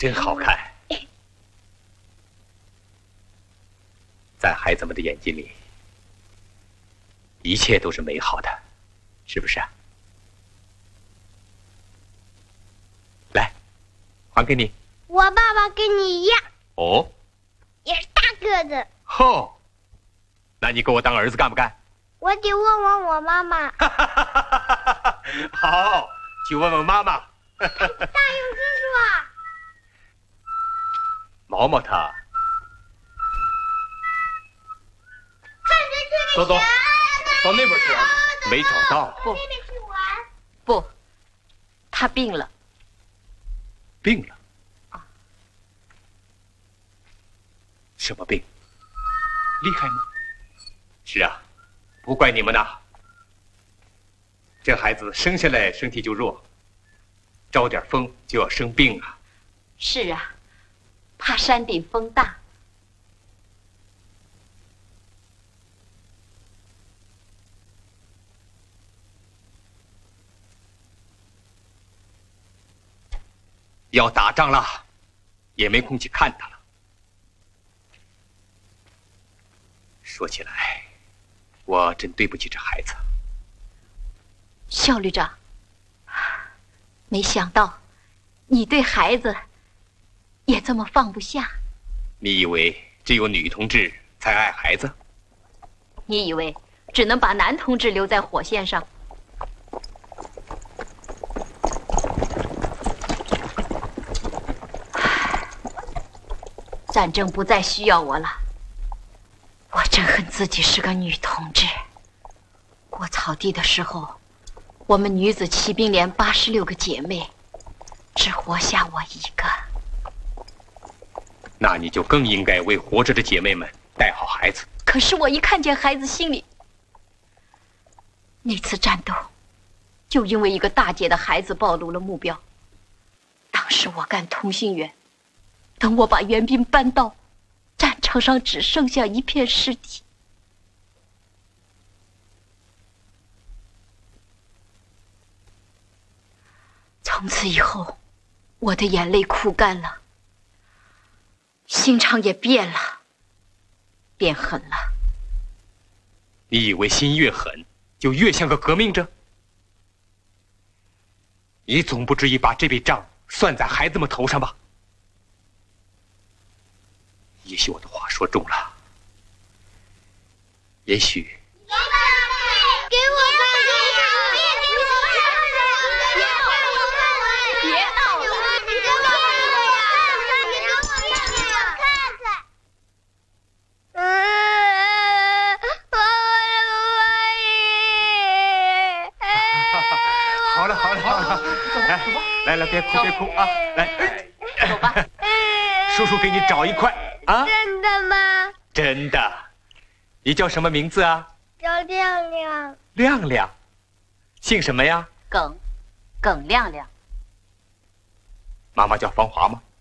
真好看。在孩子们的眼睛里，一切都是美好的，是不是啊？来，还给你。 我爸爸跟你一样。 哦。 也是大个子。 吼，那你给我当儿子干不干？ 我得问问我妈妈。 好，去问问妈妈。 大勇叔叔啊， 毛毛他。 看着去走走，到那边去玩。没找到。 到那边去玩。 不，他病了。 病了？啊？什么病？厉害吗？是啊，不怪你们呐。这孩子生下来身体就弱，招点风就要生病啊。 是啊，怕山顶风大。 要打仗了，也没空去看他了。说起来，我真对不起这孩子。 肖旅长，没想到你对孩子也这么放不下。 你以为只有女同志才爱孩子？ 你以为只能把男同志留在火线上？战争不再需要我了，我真恨自己是个女同志。过草地的时候，我们女子骑兵连86个姐妹，只活下我一个。 那你就更应该为活着的姐妹们带好孩子。 可是我一看见孩子，心里……那次战斗，就因为一个大姐的孩子暴露了目标。当时我干通信员，等我把援兵搬到，战场上只剩下一片尸体。从此以后，我的眼泪哭干了，心肠也变了，变狠了。 你以为心越狠，就越像个革命者？你总不至于把这笔账算在孩子们头上吧？也许我的话说重了，也许…… 给我别闹了！ 好了好了好了，来，别哭别哭啊！来， 走吧。 叔叔给你找一块啊！ 真的吗？ 真的。你叫什么名字啊？ 叫亮亮。 亮亮，姓什么呀？ 耿亮亮。 妈妈叫芳华吗？